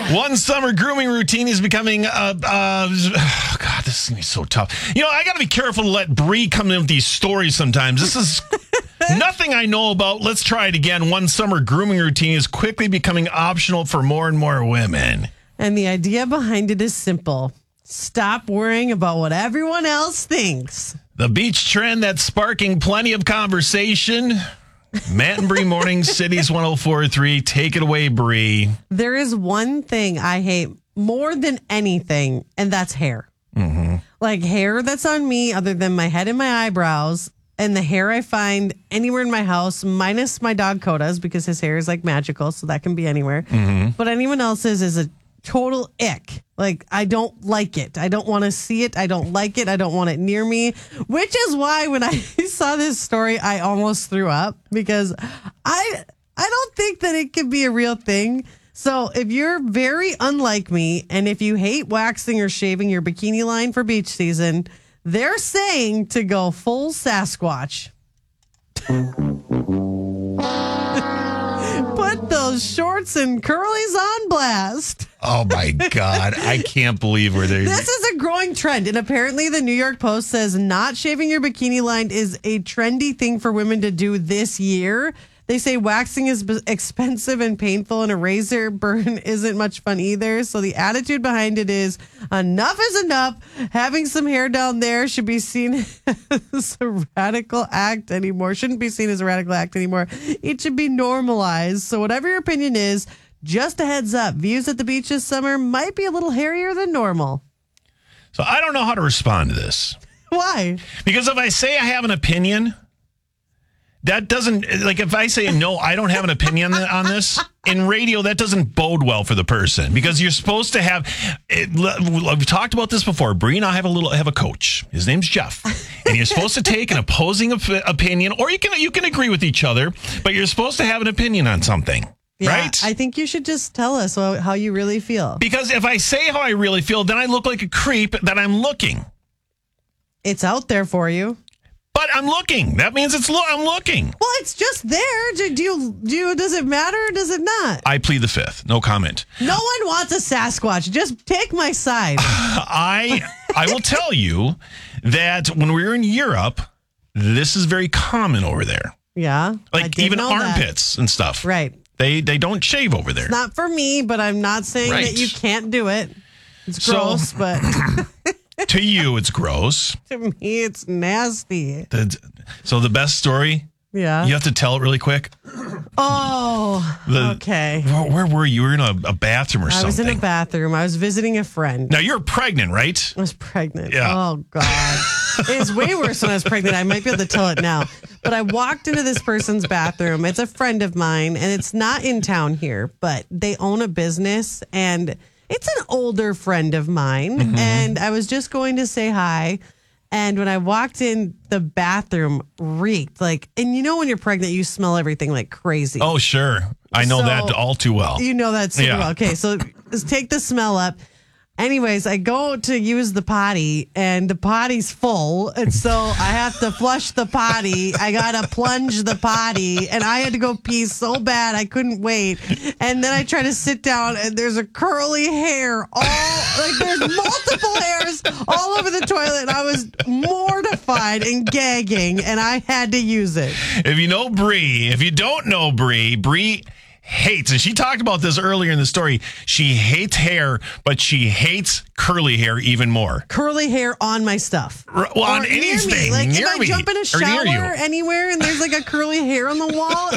One summer grooming routine is becoming, God, this is going to be so tough. I got to be careful to let Bree come in with these stories sometimes. This is nothing I know about. Let's try it again. One summer grooming routine is quickly becoming optional for more and more women. And the idea behind it is simple. Stop worrying about what everyone else thinks. The beach trend that's sparking plenty of conversation. Matt and Bree Mornings, Cities 104.3. Take it away, Bree. There is one thing I hate more than anything, and that's hair. Mm-hmm. Like hair that's on me other than my head and my eyebrows, and the hair I find anywhere in my house, minus my dog Coda's, because his hair is like magical, so that can be anywhere. Mm-hmm. But anyone else's is a total ick. Like, I don't like it. I don't want to see it. I don't like it. I don't want it near me, which is why when I saw this story, I almost threw up because I don't think that it could be a real thing. So if you're very unlike me and if you hate waxing or shaving your bikini line for beach season, they're saying to go full Sasquatch. Put those shorts and curlies on blast. Oh, my God. I can't believe we're there. This is a growing trend. And apparently the New York Post says not shaving your bikini line is a trendy thing for women to do this year. They say waxing is expensive and painful, and a razor burn isn't much fun either. So the attitude behind it is enough is enough. Having some hair down there should be seen as a radical act anymore. Shouldn't be seen as a radical act anymore. It should be normalized. So whatever your opinion is, just a heads up. Views at the beach this summer might be a little hairier than normal. So I don't know how to respond to this. Why? Because if I say I have an opinion, that doesn't, like if I say no, I don't have an opinion on this, in radio, that doesn't bode well for the person because you're supposed to have, we've talked about this before. Bree and I have a coach. His name's Jeff. And you're supposed to take an opposing opinion, or you can agree with each other, but you're supposed to have an opinion on something. Yeah, right? I think you should just tell us how you really feel. Because if I say how I really feel, then I look like a creep that I'm looking. It's out there for you. But I'm looking. That means I'm looking. Well, it's just there. Does it matter or does it not? I plead the fifth. No comment. No one wants a Sasquatch. Just take my side. I will tell you that when we were in Europe, this is very common over there. Yeah. Like even armpits and stuff. Right. They don't shave over there. It's not for me, but I'm not saying that you can't do it. It's gross, but... To you, it's gross. To me, it's nasty. So the best story? Yeah. You have to tell it really quick? Okay. Where were you? You were in a bathroom or something. I was in a bathroom. I was visiting a friend. Now, you're pregnant, right? I was pregnant. Yeah. Oh, God. It's way worse when I was pregnant. I might be able to tell it now. But I walked into this person's bathroom. It's a friend of mine, and it's not in town here, but they own a business, and... it's an older friend of mine, and I was just going to say hi. And when I walked in, the bathroom reeked and you know when you're pregnant, you smell everything like crazy. Oh, sure. I know that all too well. You know that super well. Okay, so let's take the smell up. Anyways, I go to use the potty, and the potty's full, and so I have to flush the potty. I gotta plunge the potty, and I had to go pee so bad I couldn't wait. And then I try to sit down, and there's a curly hair there's multiple hairs all over the toilet, and I was mortified and gagging, and I had to use it. If you know Bree, if you don't know Bree hates, and she talked about this earlier in the story, she hates hair, but she hates curly hair even more. Curly hair on my stuff. Well, on anything. If I jump in a shower anywhere and there's a curly hair on the wall,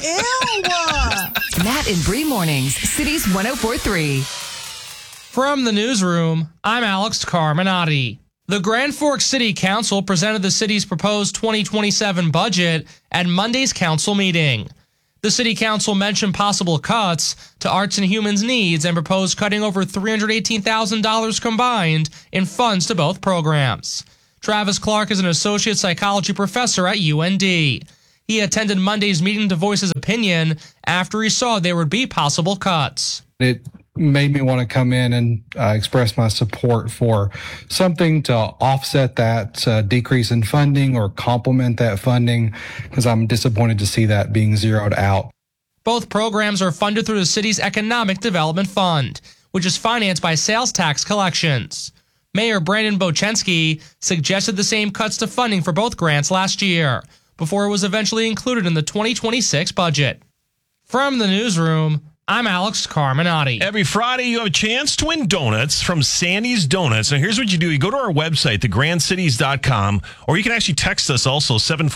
ew. Matt and Bree Mornings, Cities 104.3. From the newsroom, I'm Alex Carminati. The Grand Forks City Council presented the city's proposed 2027 budget at Monday's council meeting. The city council mentioned possible cuts to arts and humans needs and proposed cutting over $318,000 combined in funds to both programs. Travis Clark is an associate psychology professor at UND. He attended Monday's meeting to voice his opinion after he saw there would be possible cuts. It made me want to come in and express my support for something to offset that decrease in funding or complement that funding, because I'm disappointed to see that being zeroed out. Both programs are funded through the city's Economic Development Fund, which is financed by sales tax collections. Mayor Brandon Bochensky suggested the same cuts to funding for both grants last year, before it was eventually included in the 2026 budget. From the newsroom, I'm Alex Carminati. Every Friday, you have a chance to win donuts from Sandy's Donuts. Now, here's what you do. You go to our website, thegrandcities.com, or you can actually text us also,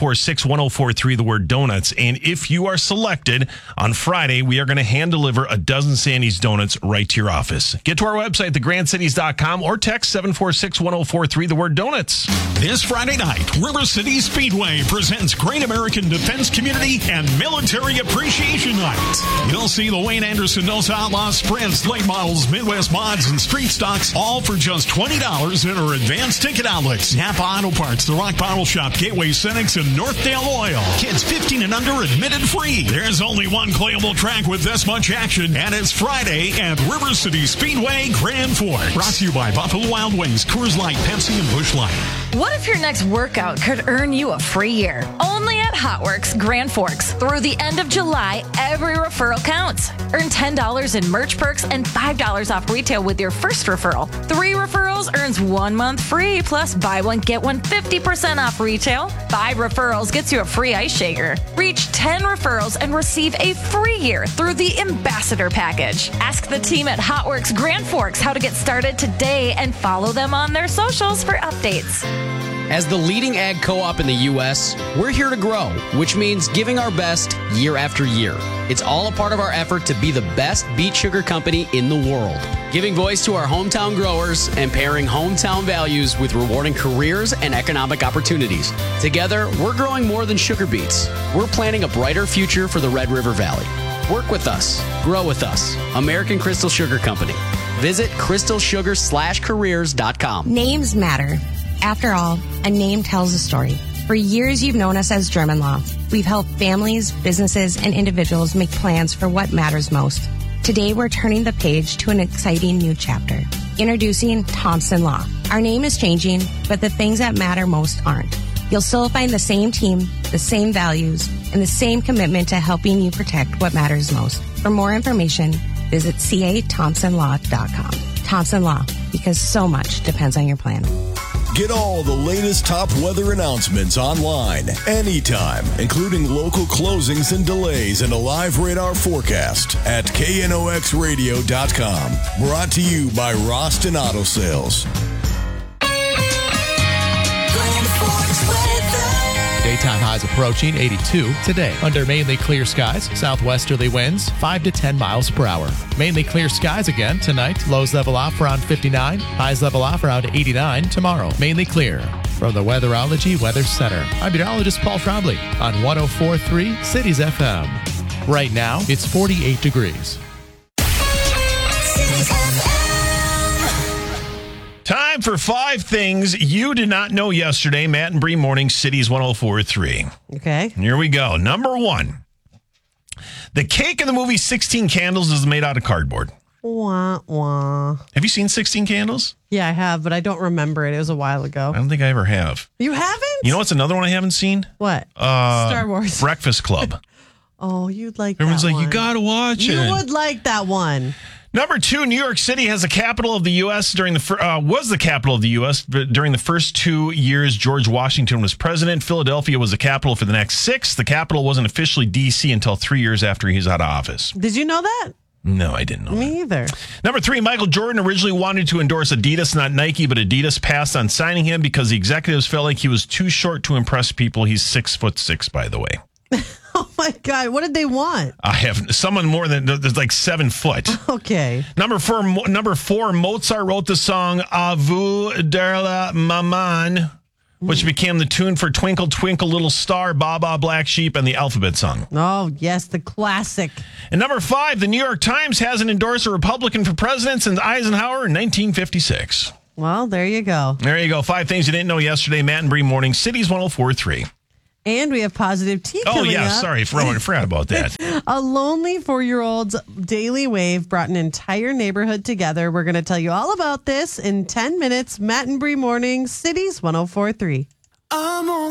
746-1043, the word donuts. And if you are selected on Friday, we are going to hand deliver a dozen Sandy's Donuts right to your office. Get to our website, thegrandcities.com, or text 746-1043, the word donuts. This Friday night, River City Speedway presents Great American Defense Community and Military Appreciation Night. You'll see the Wayne Anderson Dos Outlaws Sprints, late models, Midwest mods, and street stocks, all for just $20 at our advanced ticket outlets. Napa Auto Parts, The Rock Bottle Shop, Gateway Cenex, and Northdale Oil. Kids 15 and under admitted free. There's only one playable track with this much action, and it's Friday at River City Speedway Grand Forks. Brought to you by Buffalo Wild Wings, Coors Light, Pepsi, and Busch Light. What if your next workout could earn you a free year? Only at Hotworks Grand Forks. Through the end of July, every referral counts. Earn $10 in merch perks and $5 off retail with your first referral. 3 referrals earns 1 month free, plus buy one, get one 50% off retail. 5 referrals gets you a free ice shaker. Reach 10 referrals and receive a free year through the Ambassador Package. Ask the team at Hotworks Grand Forks how to get started today and follow them on their socials for updates. As the leading ag co-op in the U.S., we're here to grow, which means giving our best year after year. It's all a part of our effort to be the best beet sugar company in the world, giving voice to our hometown growers and pairing hometown values with rewarding careers and economic opportunities. Together, we're growing more than sugar beets. We're planning a brighter future for the Red River Valley. Work with us. Grow with us. American Crystal Sugar Company. Visit crystalsugar/careers.com. Names matter. After all, a name tells a story. For years, you've known us as German Law. We've helped families, businesses, and individuals make plans for what matters most. Today, we're turning the page to an exciting new chapter. Introducing Thompson Law. Our name is changing, but the things that matter most aren't. You'll still find the same team, the same values, and the same commitment to helping you protect what matters most. For more information, visit cathompsonlaw.com. Thompson Law, because so much depends on your plan. Get all the latest top weather announcements online, anytime, including local closings and delays and a live radar forecast at knoxradio.com. Brought to you by Roston Auto Sales. Daytime highs approaching 82 today. Under mainly clear skies, southwesterly winds 5 to 10 miles per hour. Mainly clear skies again tonight. Lows level off around 59. Highs level off around 89 tomorrow. Mainly clear. From the Weatherology Weather Center, I'm meteorologist Paul Trombley on 104.3 Cities FM. Right now, it's 48 degrees. Time for 5 things you did not know yesterday. Matt and Bree Morning, Cities 104.3. Okay. Here we go. Number 1. The cake in the movie 16 Candles is made out of cardboard. Wah, wah. Have you seen 16 Candles? Yeah, I have, but I don't remember it. It was a while ago. I don't think I ever have. You haven't? You know what's another one I haven't seen? What? Star Wars. Breakfast Club. Oh, you'd like Everyone's that like, one. you got to watch it. You would like that one. Number 2, New York City has the capital of the U.S. was the capital of the U.S. during the first 2 years George Washington was president. Philadelphia was the capital for the next 6. The capital wasn't officially D.C. until 3 years after he was out of office. Did you know that? No, I didn't know Me either. Number 3, Michael Jordan originally wanted to endorse Adidas, not Nike, but Adidas passed on signing him because the executives felt like he was too short to impress people. He's 6'6", by the way. Oh my God. What did they want? I have someone more than, there's like 7 foot. Okay. Number 4, Mozart wrote the song Avu Derla Maman, which became the tune for Twinkle Twinkle Little Star, Baba Black Sheep, and the Alphabet Song. Oh, yes, the classic. And number 5, the New York Times hasn't endorsed a Republican for president since Eisenhower in 1956. Well, there you go. There you go. 5 things you didn't know yesterday. Matt and Bree Morning, Cities 104.3. And we have positive tea coming up. Oh, yeah. Sorry. I forgot about that. A lonely 4-year-old's daily wave brought an entire neighborhood together. We're going to tell you all about this in 10 minutes. Matt and Bree Morning, Cities 104.3. I'm on